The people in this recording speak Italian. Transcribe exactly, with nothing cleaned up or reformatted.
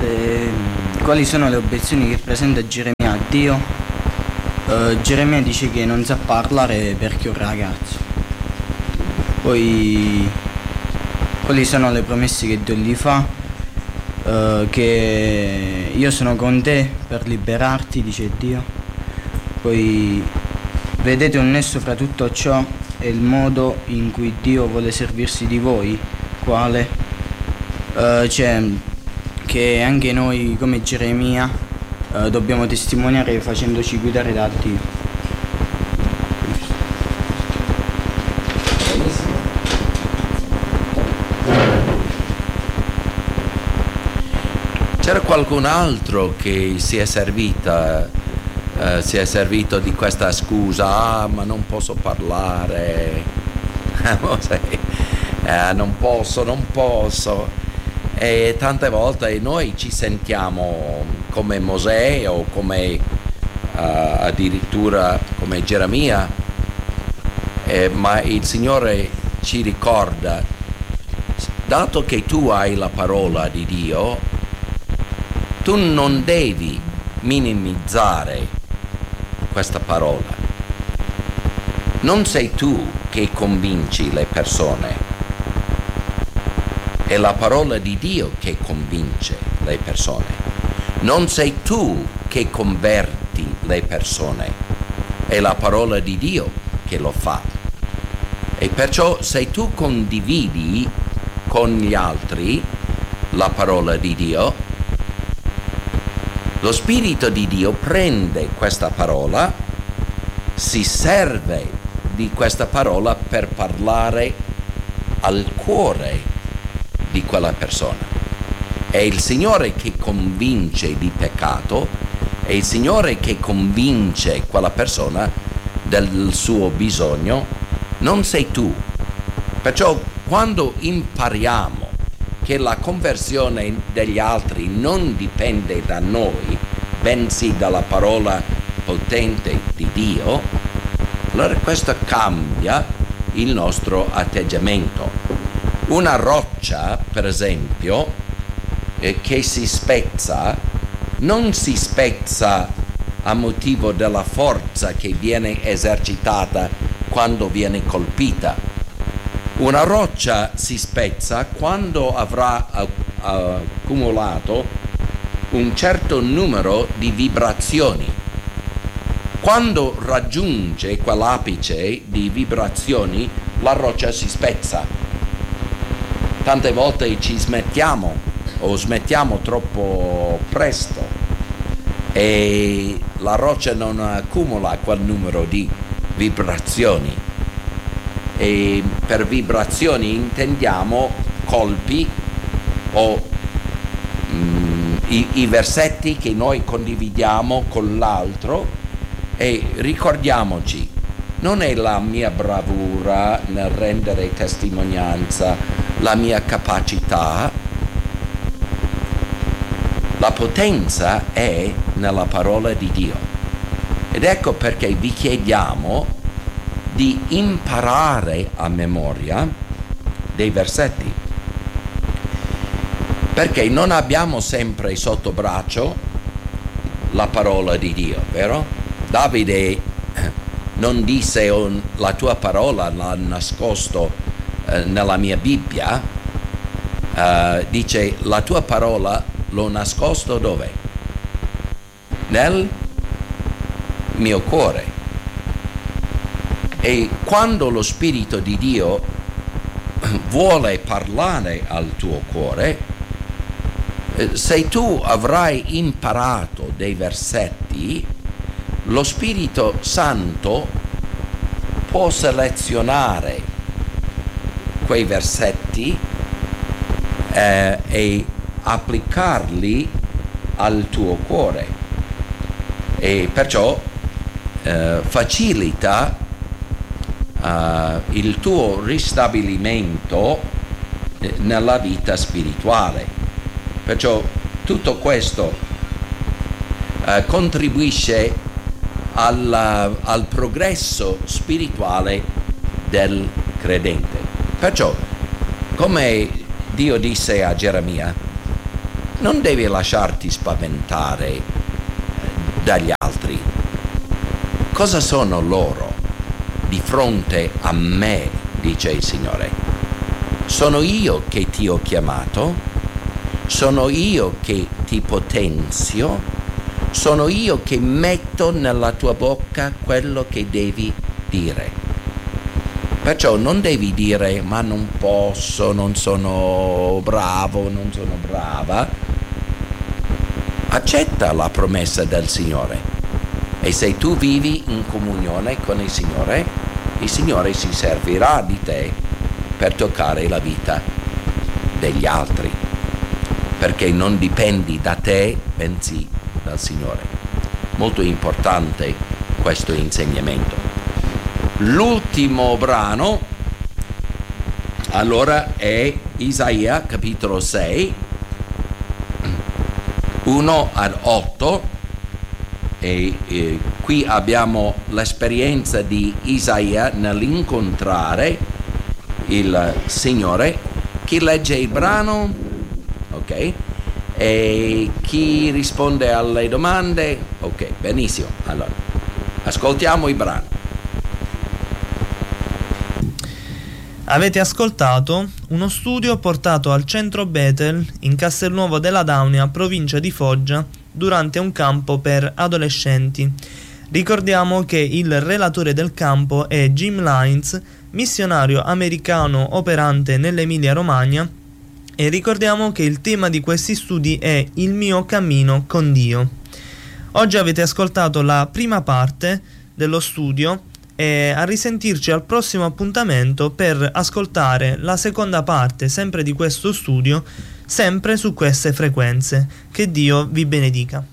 Eh, quali sono le obiezioni che presenta Geremia a Dio? Eh, Geremia dice che non sa parlare perché è un ragazzo. Poi, quali sono le promesse che Dio gli fa? Eh, che io sono con te per liberarti, dice Dio. Poi, vedete un nesso fra tutto ciò e il modo in cui Dio vuole servirsi di voi? Quale? Eh, cioè, che anche noi come Geremia eh, dobbiamo testimoniare facendoci guidare da Dio. C'era qualcun altro che si è servita eh, si è servito di questa scusa: ah, ma non posso parlare, eh, non posso, non posso. E tante volte noi ci sentiamo come Mosè o come uh, addirittura come Geremia, eh, ma il Signore ci ricorda: dato che tu hai la parola di Dio, tu non devi minimizzare questa parola. Non sei tu che convinci le persone. È la parola di Dio che convince le persone. Non sei tu che converti le persone, è la parola di Dio che lo fa. E perciò se tu condividi con gli altri la parola di Dio, lo Spirito di Dio prende questa parola, si serve di questa parola per parlare al cuore di quella persona. È il Signore che convince di peccato, è il Signore che convince quella persona del suo bisogno, non sei tu. Perciò quando impariamo che la conversione degli altri non dipende da noi, bensì dalla parola potente di Dio, allora questo cambia il nostro atteggiamento. Una roccia, per esempio, eh, che si spezza, non si spezza a motivo della forza che viene esercitata quando viene colpita. Una roccia si spezza quando avrà uh, accumulato un certo numero di vibrazioni. Quando raggiunge quell'apice di vibrazioni, la roccia si spezza. Tante volte ci smettiamo o smettiamo troppo presto e la roccia non accumula quel numero di vibrazioni. E per vibrazioni intendiamo colpi o mm, i, i versetti che noi condividiamo con l'altro. E ricordiamoci, non è la mia bravura nel rendere testimonianza, la mia capacità, la potenza è nella parola di Dio. Ed ecco perché vi chiediamo di imparare a memoria dei versetti, perché non abbiamo sempre sotto braccio la parola di Dio, vero? Davide non disse oh, la tua parola l'ha nascosto eh, nella mia Bibbia, eh, dice la tua parola l'ho nascosto dove? Nel mio cuore. E quando lo Spirito di Dio vuole parlare al tuo cuore, eh, se tu avrai imparato dei versetti, lo Spirito Santo può selezionare quei versetti eh, e applicarli al tuo cuore, e perciò eh, facilita eh, il tuo ristabilimento eh, nella vita spirituale. Perciò tutto questo eh, contribuisce Al, al progresso spirituale del credente. Perciò, come Dio disse a Geremia, non devi lasciarti spaventare dagli altri. Cosa sono loro di fronte a me, dice il Signore? Sono io che ti ho chiamato, sono io che ti potenzio, sono io che metto nella tua bocca quello che devi dire. Perciò non devi dire ma non posso, non sono bravo, non sono brava. Accetta la promessa del Signore e se tu vivi in comunione con il Signore, il Signore si servirà di te per toccare la vita degli altri, perché non dipendi da te, bensì dal Signore. Molto importante questo insegnamento. L'ultimo brano allora è Isaia capitolo sei, uno ad otto, e eh, qui abbiamo l'esperienza di Isaia nell'incontrare il Signore. Chi legge il brano? Ok. E chi risponde alle domande? Ok, benissimo. Allora, ascoltiamo il brano. Avete ascoltato uno studio portato al centro Bethel in Castelnuovo della Daunia, provincia di Foggia, durante un campo per adolescenti. Ricordiamo che il relatore del campo è Jim Lines, missionario americano operante nell'Emilia Romagna, e ricordiamo che il tema di questi studi è il mio cammino con Dio. Oggi avete ascoltato la prima parte dello studio e a risentirci al prossimo appuntamento per ascoltare la seconda parte sempre di questo studio, sempre su queste frequenze. Che Dio vi benedica.